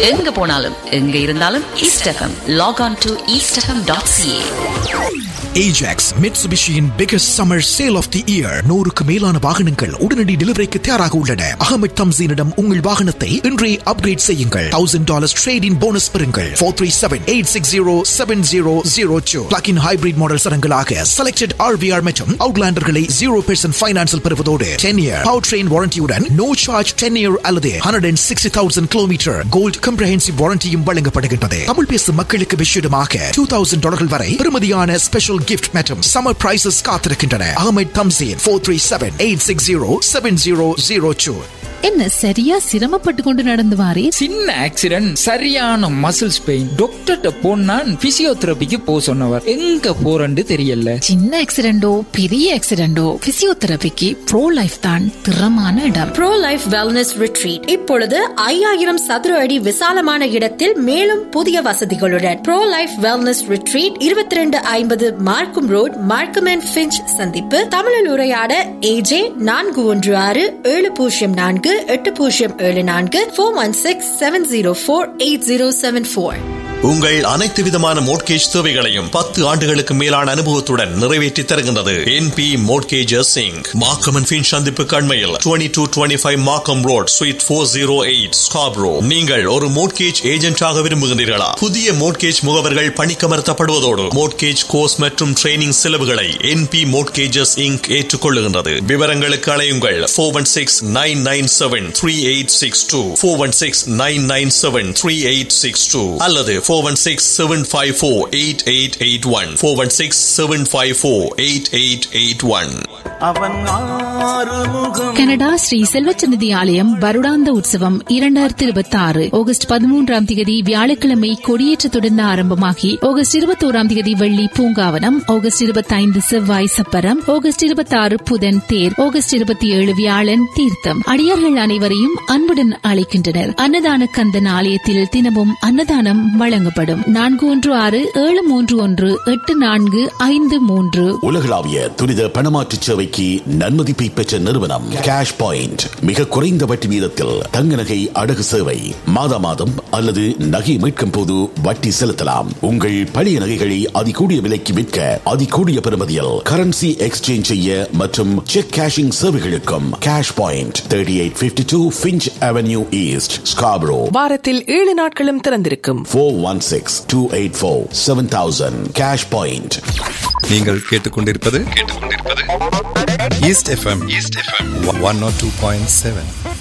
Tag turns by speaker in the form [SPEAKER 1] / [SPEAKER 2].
[SPEAKER 1] எங்க போனாலும் எங்க இருந்தாலும் east FM. Lock on to eastfm.ca.
[SPEAKER 2] Ajax, Mitsubishiயின் biggest summer sale of the year. 100க்கு மேலான வாகனங்கள் உடனடி டெலிவரிக்கு தயாராக உள்ளன. அகமது தம்சீனிடம் உங்கள் வாகனத்தை இன்றே அப்கிரேட் செய்யுங்கள். $1,000 trade-in போனஸ் பெறுங்கள். 437-860-7002. Plug-in hybrid model சரங்களாக selected RVR மற்றும் Outlanderகளை 0% ஃபைனான்ஸில் பெறுவதோடு 10-year powertrain warranty-உடன் no charge 10-year அல்லது 160,000 கிலோமீட்டர் கோல்ட் comprehensive warranty-யும் வழங்கப்படுகின்றது. தமிழ் பேசும் மக்களுக்கு விஷயமாக $2,000 வரை பெறுமதியான ஸ்பெஷல் gift மற்றும் summer prices காத்திருக்கின்றன. அகமது தம்சீன் 437-860-7002.
[SPEAKER 3] என்ன சரியா சிரமப்பட்டு கொண்டு நடந்து வாரே?
[SPEAKER 4] சின்ன ஆக்சிடென்ட், சரியான மசில்ஸ் பெயின். டாக்டர்கிட்ட போனா பிசியோதெரபிக்கு போ சொன்னவர். எங்க போறன்னு தெரியல.
[SPEAKER 3] சின்ன ஆக்சிடென்டோ பெரிய ஆக்சிடென்டோ பிசியோதெரபிக்கு ப்ரோ லைஃப் தான் திறமான இடம்.
[SPEAKER 5] ப்ரோ லைஃப் வெல்னஸ் ரிட்ரீட் இப்பொழுது 5000 சதுர அடி விசாலமான இடத்தில் மேலும் புதிய வசதிகளுடன் ப்ரோ லைஃப் வெல்னஸ் ரிட்ரீட் 2250 மார்க்கம் ரோட், மார்க்கம் அண்ட் ஃபிஞ்ச் சந்திப்பு. தமிழில் உரையாட AJ 416-704 8074 416-704-8074.
[SPEAKER 6] உங்கள் அனைத்து விதமான மோட்கேஜ் தேவைகளையும் 10 ஆண்டுகளுக்கு மேலான அனுபவத்துடன் நிறைவேற்றி தருகின்றது NP Mortgages Inc. Markham and Finch சந்திப்பு கண்மையில் 2225 மார்க்கம் ரோட், ஸ்வீட் 408, Scarborough. நீங்கள் ஒரு மோட்கேஜ் ஏஜென்டாக விரும்புகின்றீர்களா? புதிய மோட்கேஜ் முகவர்கள் பணிக்கமர்த்தப்படுவதோடு மோட்கேஜ் கோர்ஸ் மற்றும் ட்ரைனிங் செலவுகளை NP Mortgages Inc. ஏற்றுக்கொள்ளுகின்றது. விவரங்களுக்கு அழையுங்கள் 416-997-3862 416-997-3862 அல்லது 416-754-8881 416-754-8881.
[SPEAKER 3] கனடா ஸ்ரீ செல்வச்சந்நிதி ஆலயம் வருடாந்த உற்சவம் 2026 ஆகஸ்ட் 13ஆம் தேதி வியாழக்கிழமை கொடியேற்றத்துடன் ஆரம்பமாகி ஆகஸ்ட் 21ஆம் தேதி வெள்ளி பூங்காவனம், ஆகஸ்ட் 25 செவ்வாய் சப்பரம், ஆகஸ்ட் 26 புதன் தேர், ஆகஸ்ட் 27 வியாழன் தீர்த்தம். அடியார்கள் அனைவரையும் அன்புடன் அழைக்கின்றனர். அன்னதான கந்தன் ஆலயத்தில் தினமும் அன்னதானம் வழங்கப்படும். 416-731-8453.
[SPEAKER 7] உலகளாவிய துரித பணமாற்று சேவைக்கு நன்மதிப்பை பெற்ற நிறுவனம் கேஷ் பாயிண்ட். மிக குறைந்த வட்டி வீதத்தில் தங்க நகை அடகு சேவை. மாதா மாதம் அல்லது நகை மீட்கும் போது வட்டி செலுத்தலாம். உங்கள் பழைய நகைகளை அதிகூடிய விலைக்கு விற்க அதிகூடிய பெறுமதியில் கரன்சி எக்ஸ்சேஞ்ச் செய்ய மற்றும் check cashing சேவைகளுக்கும் cash point 3852 Finch Avenue East, Scarborough.
[SPEAKER 8] வாரத்தில் 7 நாட்களும் திறந்திருக்கும்.
[SPEAKER 7] 416-284-7000 கேஷ் பாயிண்ட்.
[SPEAKER 9] நீங்கள் கேட்டுக்கொண்டிருப்பது ஈஸ்ட் எஃப்எம் 102.7.